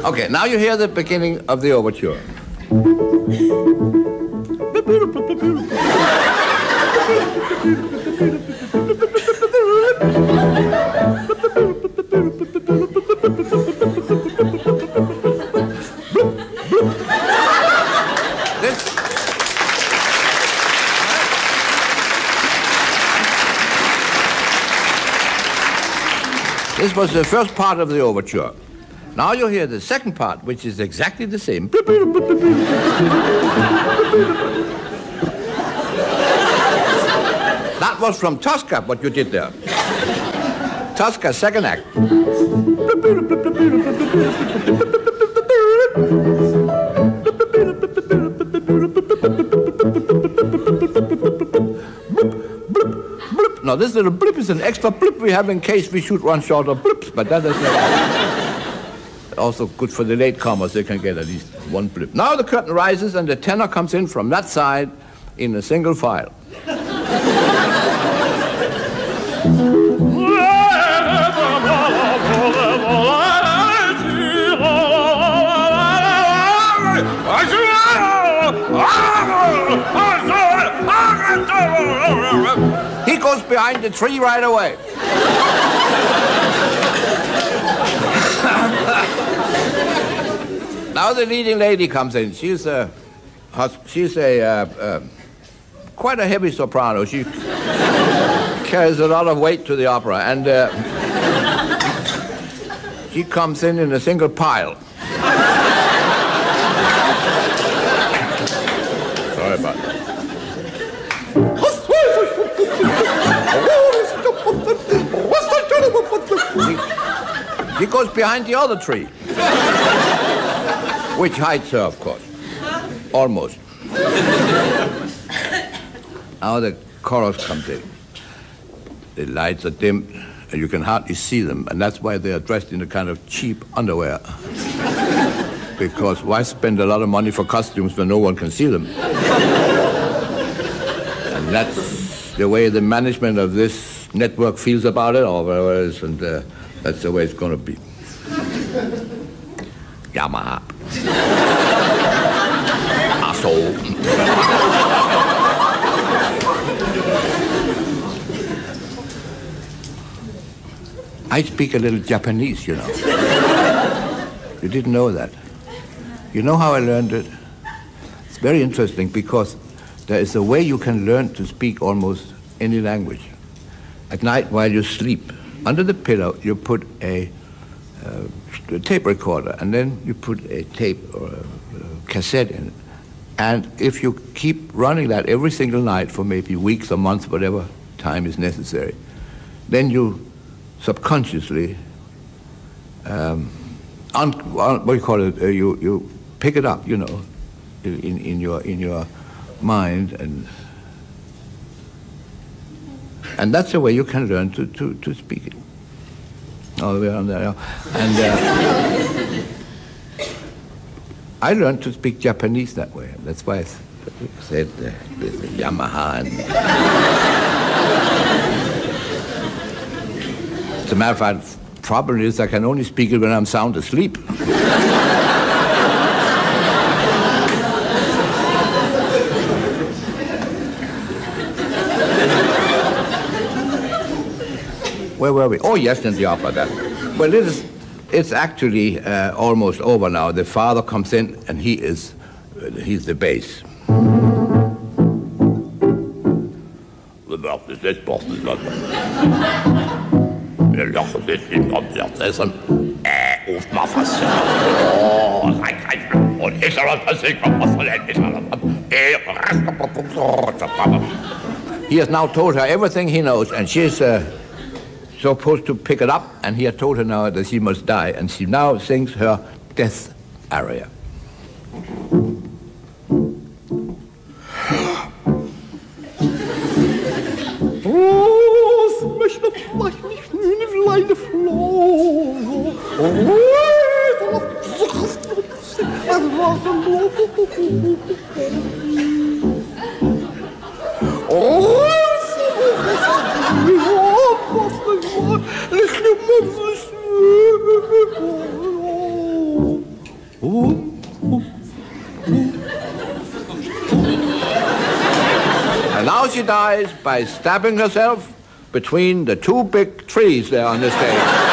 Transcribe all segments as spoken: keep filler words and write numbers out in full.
Okay, now you hear the beginning of the overture. This, this was the first part of the overture. Now you hear the second part, which is exactly the same. That was from Tosca, what you did there. Tosca, second act. Now, this little blip is an extra blip we have in case we should run short of blips, but that is not also good for the latecomers. They can get at least one blip. Now the curtain rises and the tenor comes in from that side in a single file. He goes behind the tree right away. Now the leading lady comes in. She's a, she's a uh, uh, quite a heavy soprano. She carries a lot of weight to the opera, and uh, she comes in in a single pile. Sorry about that. She, she goes behind the other tree, which hides her, of course. Almost. Now the chorus comes in. The lights are dimmed, and you can hardly see them, and that's why they are dressed in a kind of cheap underwear. Because why spend a lot of money for costumes when no one can see them? And that's the way the management of this network feels about it, or whatever it is, and uh, that's the way it's going to be. Yamaha. Asshole. I speak a little Japanese, you know. You didn't know that. You know how I learned it? It's very interesting because there is a way you can learn to speak almost any language. At night while you sleep, under the pillow you put a, uh, a tape recorder, and then you put a tape or a, a cassette in it. And if you keep running that every single night for maybe weeks or months, whatever time is necessary, then you subconsciously, um, un, what do you call it? Uh, you you pick it up, you know, in in your in your mind, and and that's the way you can learn to to, to speak it. All the way on there, and uh, I learned to speak Japanese that way. That's why I said uh, there's a Yamaha. And as a matter of fact, problem is I can only speak it when I'm sound asleep. Where were we? Oh, yes, in the opera. That. Well, it is, it's actually uh, almost over now. The father comes in, and he is, uh, he's the bass. He has now told her everything he knows, and she's uh, supposed to pick it up, and he had told her now that she must die, and she now sings her death aria. Ooh, ooh, ooh. And now she dies by stabbing herself between the two big trees there on the stage.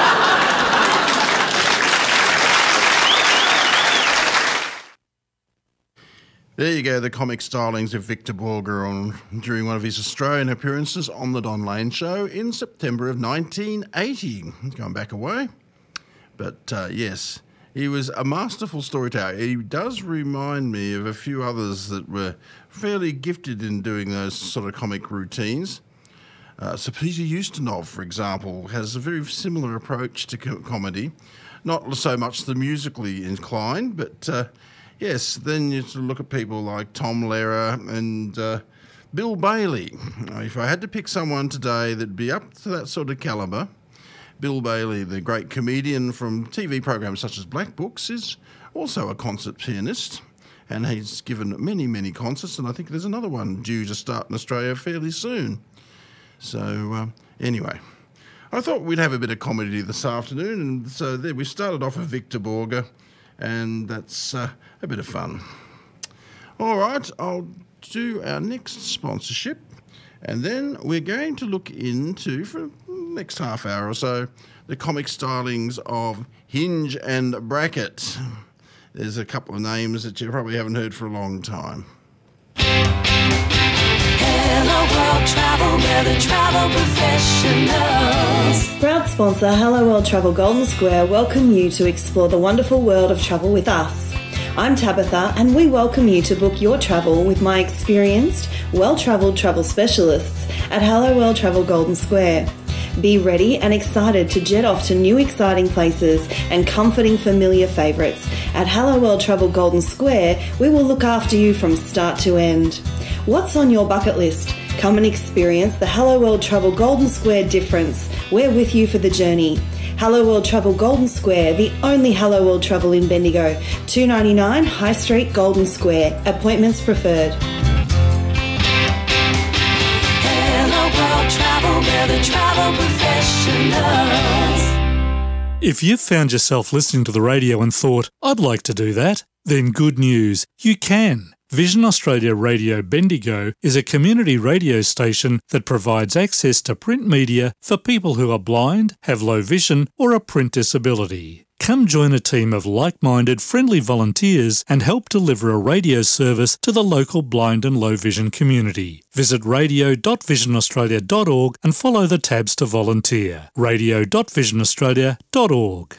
There you go, the comic stylings of Victor Borger on, during one of his Australian appearances on the Don Lane Show in September of nineteen eighty. Going back a way. But uh, yes, he was a masterful storyteller. He does remind me of a few others that were fairly gifted in doing those sort of comic routines. Uh, Sir Peter Ustinov, for example, has a very similar approach to co- comedy. Not so much the musically inclined, but... Uh, Yes, then you sort of look at people like Tom Lehrer and uh, Bill Bailey. If I had to pick someone today that'd be up to that sort of calibre, Bill Bailey, the great comedian from T V programs such as Black Books, is also a concert pianist, and he's given many, many concerts, and I think there's another one due to start in Australia fairly soon. So, um, anyway, I thought we'd have a bit of comedy this afternoon, and so there we started off with Victor Borger, and that's uh, a bit of fun. All right, I'll do our next sponsorship, and then we're going to look into, for the next half hour or so, the comic stylings of Hinge and Brackett. There's a couple of names that you probably haven't heard for a long time. Hello World Travel, we're the travel professionals. Proud sponsor Hello World Travel Golden Square welcome you to explore the wonderful world of travel with us. I'm Tabitha, and we welcome you to book your travel with my experienced, well-travelled travel specialists at Hello World Travel Golden Square. Be ready and excited to jet off to new exciting places and comforting familiar favourites. At Hello World Travel Golden Square, we will look after you from start to end. What's on your bucket list? Come and experience the Hello World Travel Golden Square difference. We're with you for the journey. Hello World Travel Golden Square, the only Hello World Travel in Bendigo. two ninety-nine High Street, Golden Square. Appointments preferred. Hello World Travel, we're the travel professionals. If you've found yourself listening to the radio and thought, I'd like to do that, then good news, you can. Vision Australia Radio Bendigo is a community radio station that provides access to print media for people who are blind, have low vision or a print disability. Come join a team of like-minded, friendly volunteers and help deliver a radio service to the local blind and low vision community. Visit radio dot vision australia dot org and follow the tabs to volunteer. radio dot vision australia dot org.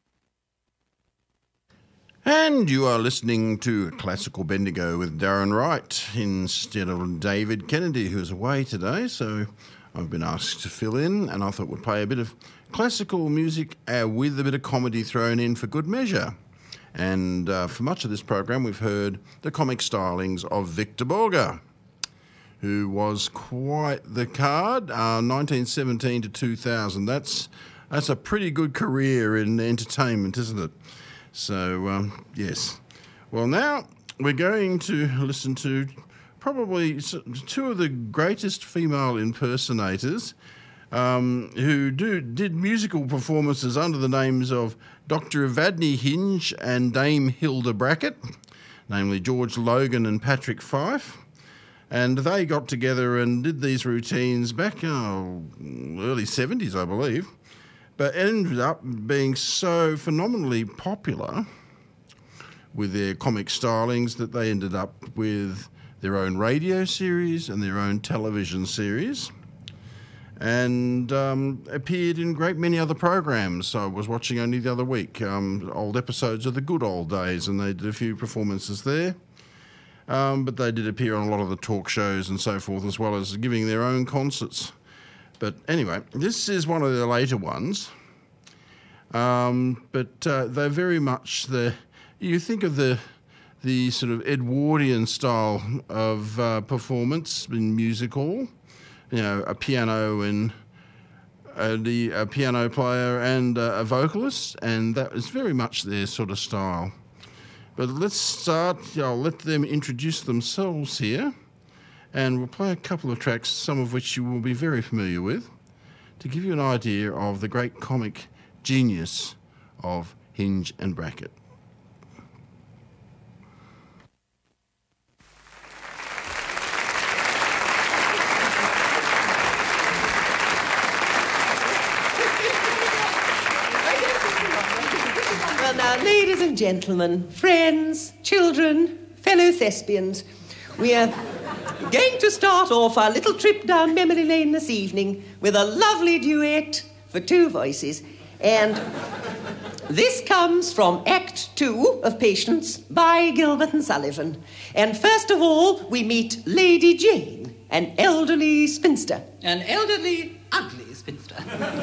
And you are listening to Classical Bendigo with Darren Wright instead of David Kennedy, who's away today. So I've been asked to fill in, and I thought we'd play a bit of classical music uh, with a bit of comedy thrown in for good measure. And uh, for much of this program, we've heard the comic stylings of Victor Borger, who was quite the card, uh, nineteen seventeen to two thousand. That's, that's a pretty good career in entertainment, isn't it? So, um, yes. Well, now we're going to listen to probably two of the greatest female impersonators um, who do did musical performances under the names of Doctor Evadne Hinge and Dame Hilda Brackett, namely George Logan and Patrick Fife. And they got together and did these routines back in oh, early seventies, I believe. But ended up being so phenomenally popular with their comic stylings that they ended up with their own radio series and their own television series, and um, appeared in a great many other programs. So I was watching only the other week, um, old episodes of The Good Old Days, and they did a few performances there. Um, but they did appear on a lot of the talk shows and so forth, as well as giving their own concerts. But anyway, this is one of the later ones. Um, but uh, they're very much the... You think of the the sort of Edwardian style of uh, performance in music hall. You know, a piano and a, the, a piano player and uh, a vocalist, and that is very much their sort of style. But let's start. I'll let them introduce themselves here. And we'll play a couple of tracks, some of which you will be very familiar with, to give you an idea of the great comic genius of Hinge and Brackett. Now, ladies and gentlemen, friends, children, fellow thespians, we are going to start off our little trip down memory lane this evening with a lovely duet for two voices. And this comes from Act Two of Patience by Gilbert and Sullivan. And first of all, we meet Lady Jane, an elderly spinster. An elderly, ugly spinster.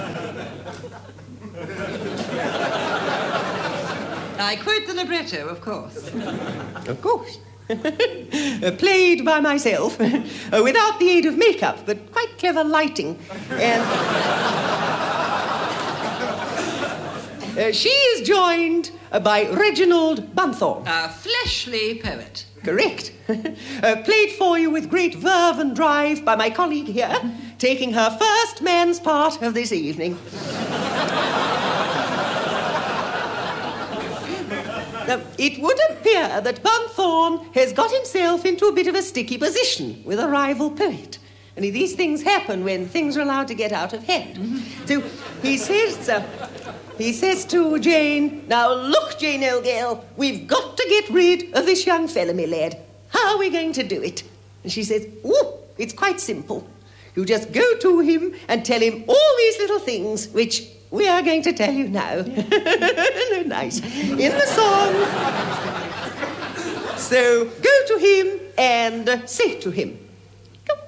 I quote the libretto, of course. Of course. uh, played by myself, uh, without the aid of makeup, but quite clever lighting. And uh, she is joined uh, by Reginald Bunthorne. A fleshly poet. Correct. uh, played for you with great verve and drive by my colleague here, taking her first man's part of this evening. Now, it would appear that Bunthorne has got himself into a bit of a sticky position with a rival poet. And these things happen when things are allowed to get out of hand. Mm-hmm. So he says, uh, he says to Jane, "Now look, Jane, old girl, we've got to get rid of this young fella, my lad. How are we going to do it?" And she says, "Ooh, it's quite simple. You just go to him and tell him all these little things, which we are going to tell you now." Yeah. Nice. In the song. So go to him and say to him,